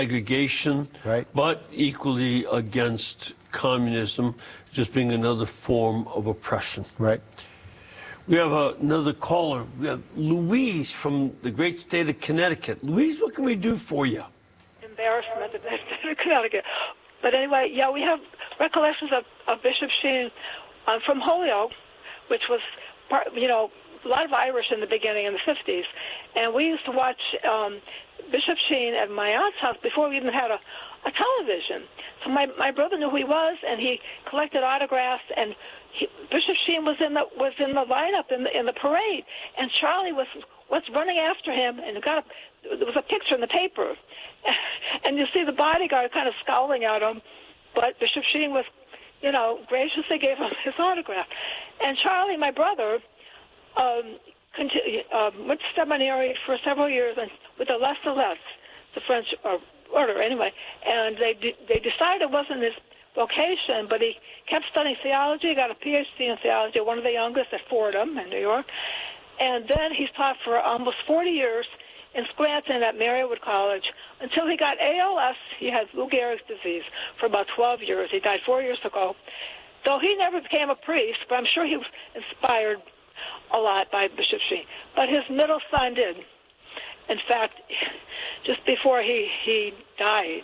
segregation, right, but equally against communism, just being another form of oppression. Right. We have another caller. We have Louise from the great state of Connecticut. Louise, what can we do for you? Embarrassment of the state of Connecticut. But anyway, yeah, we have recollections of Bishop Sheen from Holyoke, which was, a lot of Irish in the beginning in the 50s. And we used to watch Bishop Sheen at my aunt's house before we even had a television. So my brother knew who he was, and he collected autographs, and Bishop Sheen was in the lineup in the parade, and Charlie was running after him, and there was a picture in the paper, and you see the bodyguard kind of scowling at him, but Bishop Sheen was, graciously gave him his autograph. And Charlie, my brother, went to seminary for several years with the Les Celestes, the French order anyway, and they decided it wasn't his vocation, but he kept studying theology, got a PhD in theology, one of the youngest at Fordham in New York, and then he's taught for almost 40 years in Scranton at Marywood College until he got ALS. He had Lou Gehrig's disease for about 12 years. He died 4 years ago. Though he never became a priest, but I'm sure he was inspired a lot by Bishop Sheen. But his middle son did. In fact, just before he died,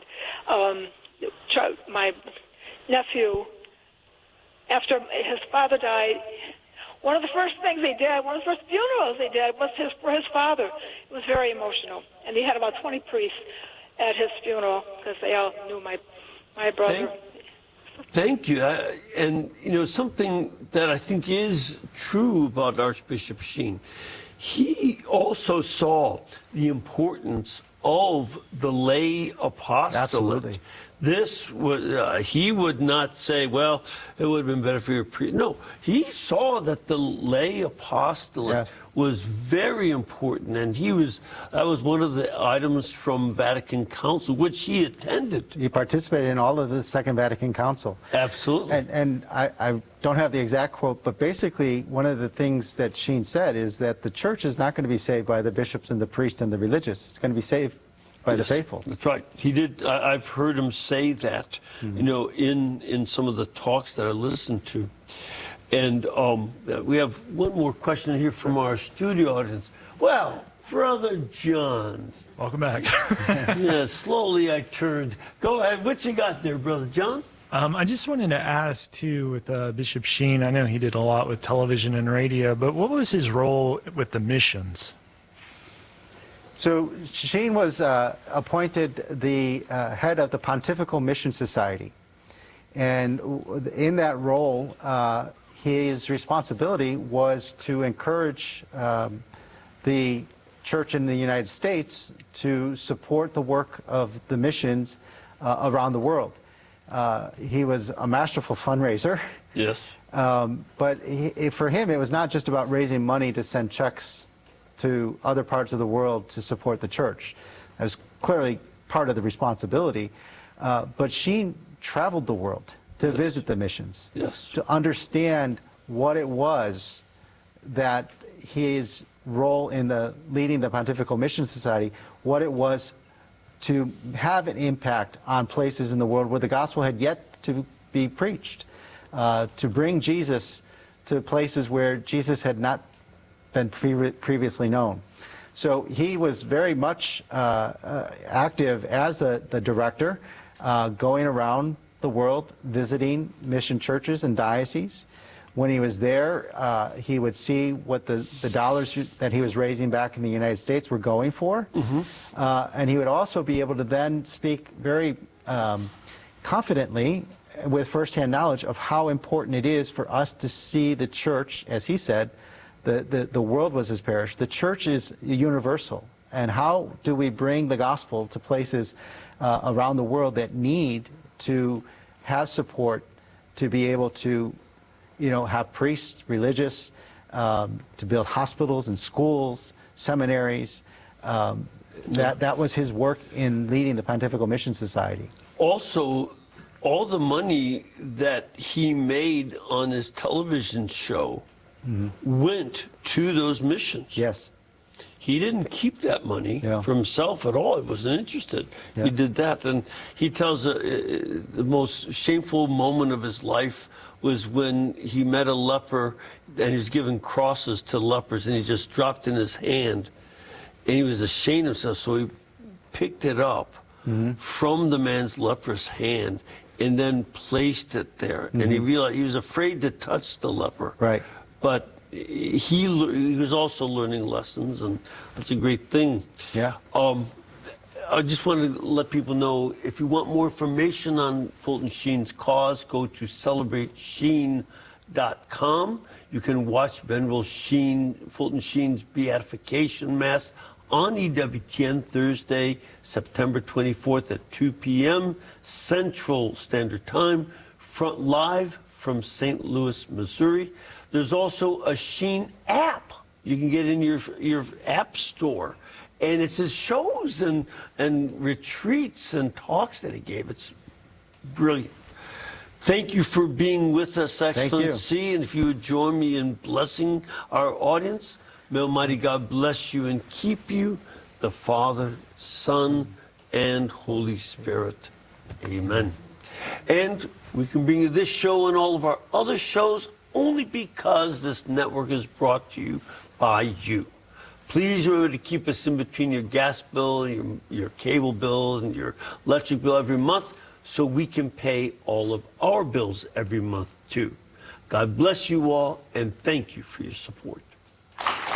my nephew, after his father died, one of the first things he did, one of the first funerals he did was for his father. It was very emotional. And he had about 20 priests at his funeral because they all knew my brother. Thank you. And, something that I think is true about Archbishop Sheen, he also saw the importance of the lay apostolate. Absolutely. This was, he would not say, well, it would have been better for your priest. No, he saw that the lay apostolate was very important, and that was one of the items from Vatican Council, which he attended. He participated in all of the Second Vatican Council. Absolutely. And I don't have the exact quote, but basically one of the things that Sheen said is that the church is not going to be saved by the bishops and the priests and the religious. It's going to be saved by the faithful. That's right. He did. I've heard him say that, in some of the talks that I listened to. And we have one more question here from our studio audience. Well, Brother Johns. Welcome back. Yeah, slowly I turned. Go ahead. What you got there, Brother John? I just wanted to ask, too, with Bishop Sheen, I know he did a lot with television and radio, but what was his role with the missions? So Sheen was appointed the head of the Pontifical Mission Society. And in that role, his responsibility was to encourage the church in the United States to support the work of the missions around the world. He was a masterful fundraiser. Yes. But for him, it was not just about raising money to send checks to other parts of the world to support the church. That was clearly part of the responsibility. But Sheen traveled the world to visit the missions, to understand what it was that his role in leading the Pontifical Mission Society, what it was to have an impact on places in the world where the gospel had yet to be preached, to bring Jesus to places where Jesus had not been previously known. So he was very much active as the director, going around the world, visiting mission churches and dioceses. When he was there, he would see what the dollars that he was raising back in the United States were going for. And he would also be able to then speak very confidently with firsthand knowledge of how important it is for us to see the church, as he said, the world was his parish. The church is universal. And how do we bring the gospel to places around the world that need to have support to be able to, have priests, religious, to build hospitals and schools, seminaries. That was his work in leading the Pontifical Mission Society. Also, all the money that he made on his television show went to those missions. Yes. he didn't keep that money Yeah. for himself at all. He wasn't interested. Yeah. He did that. And he tells the most shameful moment of his life was when he met a leper and he was giving crosses to lepers and he just dropped in his hand. And he was ashamed of himself, so he picked it up from the man's leprous hand and then placed it there. And he realized he was afraid to touch the leper. Right. But he was also learning lessons, and that's a great thing. Yeah. I just want to let people know, if you want more information on Fulton Sheen's cause, go to celebratesheen.com. You can watch Venerable Fulton Sheen's beatification mass on EWTN Thursday, September 24th at 2 p.m. Central Standard Time, live from St. Louis, Missouri. There's also a Sheen app you can get in your app store. And it's his shows and retreats and talks that he gave. It's brilliant. Thank you for being with us, Excellency. And if you would join me in blessing our audience, may Almighty God bless you and keep you, the Father, Son, and Holy Spirit. Amen. And we can bring you this show and all of our other shows only because this network is brought to you by you. Please remember to keep us in between your gas bill, your cable bill, and your electric bill every month so we can pay all of our bills every month too. God bless you all, and thank you for your support.